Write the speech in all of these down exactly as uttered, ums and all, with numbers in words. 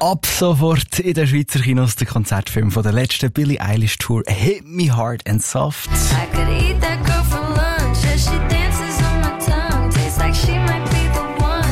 Ab sofort in den Schweizer Kinos der Konzertfilm von der letzten Billie Eilish Tour «Hit Me Hard and Soft». I could eat that girl for lunch as she dances on my tongue. Tastes like she might be the one.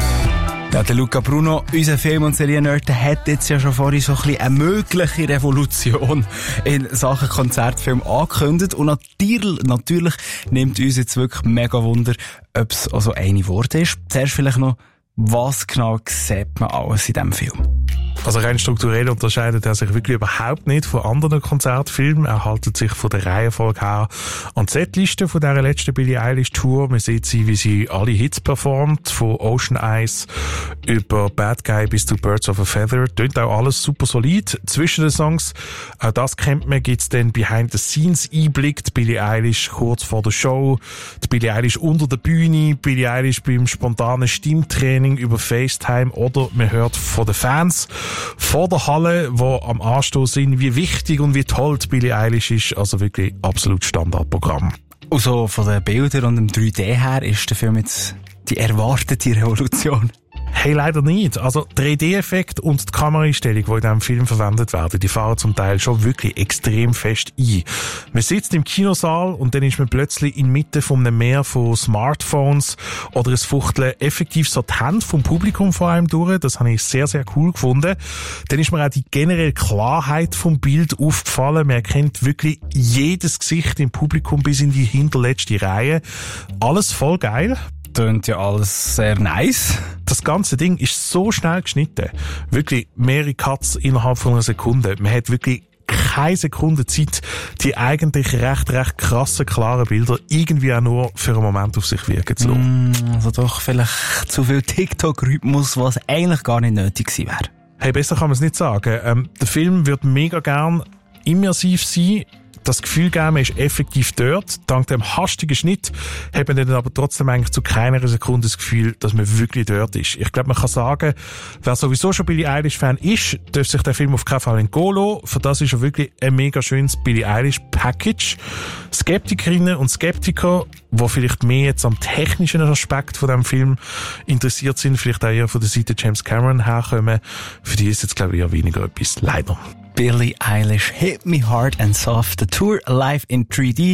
Ja, der Luca Bruno, unser Film- und Seriennerd, hat jetzt ja schon vorhin so ein bisschen eine mögliche Revolution in Sachen Konzertfilm angekündigt. Und natürlich, natürlich nimmt uns jetzt wirklich mega Wunder, ob es also eine Worte ist. Zuerst vielleicht noch, was genau sieht man alles in diesem Film? Also rein strukturell unterscheidet er sich wirklich überhaupt nicht von anderen Konzertfilmen. Er haltet sich von der Reihenfolge her an die Setliste von dieser letzten Billie Eilish Tour. Man sieht sie, wie sie alle Hits performt, von Ocean Eyes über Bad Guy bis zu Birds of a Feather. Tönt auch alles super solid. Zwischen den Songs, auch das kennt man, gibt's dann Behind-the-Scenes-Einblick. Die Billie Eilish kurz vor der Show, die Billie Eilish unter der Bühne, Billie Eilish beim spontanen Stimmtraining über FaceTime oder man hört von den Fans vor der Halle, wo am Anstoß sind, wie wichtig und wie toll die Billie Eilish ist. Also wirklich absolut Standardprogramm. Also von den Bildern und dem drei D her ist der Film jetzt die erwartete Revolution. Hey, leider nicht. Also, drei D-Effekt und die Kameraeinstellung, die in diesem Film verwendet werden, die fahren zum Teil schon wirklich extrem fest ein. Man sitzt im Kinosaal und dann ist man plötzlich inmitten von einem Meer von Smartphones oder es fuchteln effektiv so die Hände vom Publikum vor einem durch. Das habe ich sehr, sehr cool gefunden. Dann ist mir auch die generelle Klarheit vom Bild aufgefallen. Man erkennt wirklich jedes Gesicht im Publikum bis in die hinterletzte Reihe. Alles voll geil. Tönt ja alles sehr nice. Das ganze Ding ist so schnell geschnitten. Wirklich mehrere Cuts innerhalb von einer Sekunde. Man hat wirklich keine Sekunde Zeit, die eigentlich recht, recht krassen, klaren Bilder irgendwie auch nur für einen Moment auf sich wirken zu lassen. Mm, also doch vielleicht zu viel TikTok-Rhythmus, was eigentlich gar nicht nötig gewesen wäre. Hey, besser kann man es nicht sagen. Ähm, der Film wird mega gern immersiv sein. Das Gefühl geben, man ist effektiv dort. Dank dem hastigen Schnitt hat man dann aber trotzdem eigentlich zu keiner Sekunde das Gefühl, dass man wirklich dort ist. Ich glaube, man kann sagen, wer sowieso schon Billie Eilish-Fan ist, darf sich den Film auf keinen Fall entgehen lassen. Für das ist er wirklich ein mega schönes Billie Eilish-Package. Skeptikerinnen und Skeptiker, die vielleicht mehr jetzt am technischen Aspekt von diesem Film interessiert sind, vielleicht auch eher von der Seite James Cameron herkommen, für die ist jetzt, glaube ich, eher weniger etwas. Leider. Billie Eilish, Hit Me Hard and Soft, the Tour live in drei D.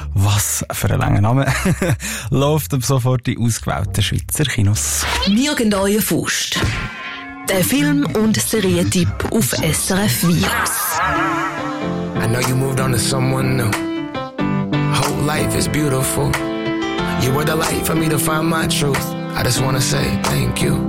Was für ein langer Name. Läuft ab sofort in ausgewählten Schweizer Kinos. Nirgendwo Faust. Der Film- und Serientipp auf S R F Virus. I know you moved on to someone new. Whole life is beautiful. You were the light for me to find my truth. I just wanna say thank you.